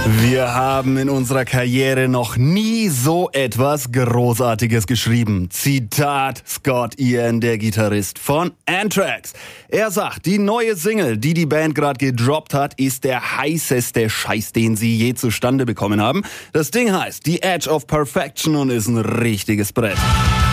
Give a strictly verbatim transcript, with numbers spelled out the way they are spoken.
Wir haben in unserer Karriere noch nie so etwas Großartiges geschrieben. Zitat Scott Ian, der Gitarrist von Anthrax. Er sagt, die neue Single, die die Band gerade gedroppt hat, ist der heißeste Scheiß, den sie je zustande bekommen haben. Das Ding heißt The Edge of Perfection und ist ein richtiges Brett.